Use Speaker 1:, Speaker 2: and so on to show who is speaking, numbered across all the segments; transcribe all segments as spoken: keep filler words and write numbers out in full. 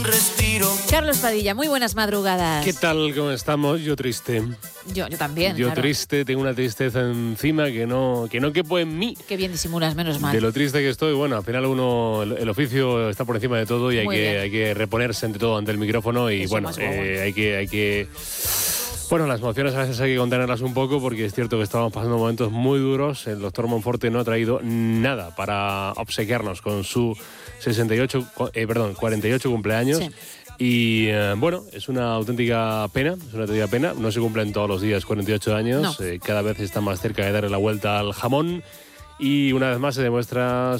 Speaker 1: un respiro.
Speaker 2: Carlos Padilla, muy buenas madrugadas.
Speaker 3: ¿Qué tal? ¿Cómo estamos? Yo triste.
Speaker 2: Yo, yo también.
Speaker 3: Yo
Speaker 2: claro.
Speaker 3: triste, tengo una tristeza encima que no, que no quepo en mí.
Speaker 2: Qué bien disimulas, menos mal.
Speaker 3: De lo triste que estoy, bueno, al final uno, el, el oficio está por encima de todo y hay que, hay que reponerse ante todo ante el micrófono y
Speaker 2: Eso
Speaker 3: bueno,
Speaker 2: más
Speaker 3: eh, hay que, hay que... Bueno, las emociones a veces hay que contenerlas un poco porque es cierto que estábamos pasando momentos muy duros. El doctor Monforte no ha traído nada para obsequiarnos con su sesenta y ocho, eh, perdón, cuarenta y ocho cumpleaños.
Speaker 2: Sí.
Speaker 3: Y eh, bueno, es una auténtica pena, es una auténtica pena. No se cumplen todos los días cuarenta y ocho años,
Speaker 2: No.
Speaker 3: eh, cada vez está más cerca de darle la vuelta al jamón. Y una vez más se demuestra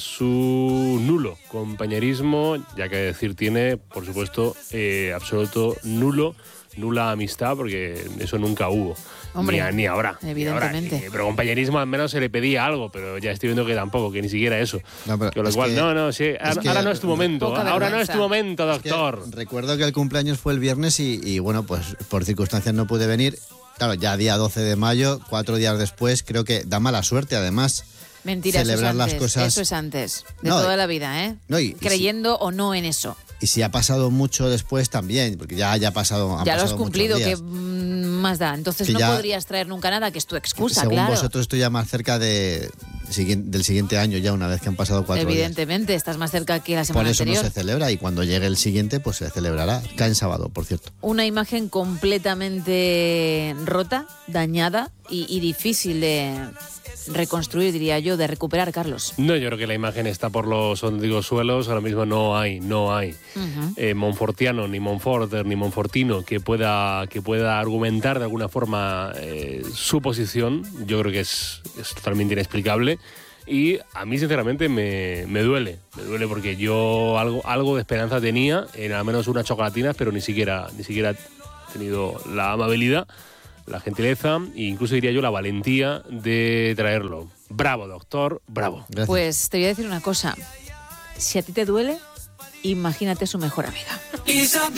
Speaker 3: su nulo compañerismo, ya que decir tiene, por supuesto, eh, absoluto nulo, nula amistad, porque eso nunca hubo.
Speaker 2: Hombre,
Speaker 3: ni, ni habrá.
Speaker 2: evidentemente.
Speaker 3: Ni habrá. Eh, pero compañerismo al menos se le pedía algo, pero ya estoy viendo que tampoco, que ni siquiera eso.
Speaker 4: No, pero
Speaker 3: Con lo
Speaker 4: es
Speaker 3: cual,
Speaker 4: que-
Speaker 3: no, no, sí, ahora,
Speaker 4: que-
Speaker 3: ahora no es tu momento,
Speaker 2: Poca
Speaker 3: ahora no es
Speaker 2: vergüenza.
Speaker 3: tu momento,
Speaker 4: Es que
Speaker 3: doctor.
Speaker 4: recuerdo que el cumpleaños fue el viernes y, y, bueno, pues por circunstancias no pude venir. Claro, ya día doce de mayo, cuatro días después, creo que da mala suerte además.
Speaker 2: Mentira, eso es
Speaker 4: celebrar las
Speaker 2: antes.
Speaker 4: cosas-
Speaker 2: Eso es antes. De
Speaker 4: No,
Speaker 2: toda la vida, ¿eh?
Speaker 4: no, y- y
Speaker 2: Creyendo o no en eso.
Speaker 4: Y si ha pasado mucho después también, porque ya, ya ha pasado. han
Speaker 2: Ya lo has
Speaker 4: pasado muchos
Speaker 2: cumplido, que
Speaker 4: días.
Speaker 2: mm, más da. Entonces
Speaker 4: Que
Speaker 2: no
Speaker 4: ya-
Speaker 2: podrías traer nunca nada, que es tu excusa,
Speaker 4: Según
Speaker 2: claro.
Speaker 4: vosotros estoy ya más cerca de, siguien- del siguiente año ya, una vez que han pasado cuatro días.
Speaker 2: Evidentemente, estás más cerca que la semana
Speaker 4: Por eso
Speaker 2: anterior.
Speaker 4: no se celebra y cuando llegue el siguiente pues se celebrará. Cae en sábado, por cierto.
Speaker 2: Una imagen completamente rota, dañada y, y difícil de reconstruir, diría yo, de recuperar, Carlos.
Speaker 3: No, yo creo que la imagen está por los digo, suelos, ahora mismo no hay, no hay
Speaker 2: Ujú.
Speaker 3: eh, monfortiano, ni monforter, ni monfortino que pueda, que pueda argumentar de alguna forma eh, su posición. Yo creo que es, es totalmente inexplicable y a mí sinceramente me, me duele, me duele porque yo algo, algo de esperanza tenía en al menos unas chocolatinas, pero ni siquiera, ni siquiera he tenido la amabilidad, la gentileza e incluso diría yo la valentía de traerlo. Bravo, doctor, bravo.
Speaker 4: Gracias.
Speaker 2: Pues te voy a decir una cosa. Si a ti te duele, imagínate a su mejor amiga.
Speaker 1: Isabel.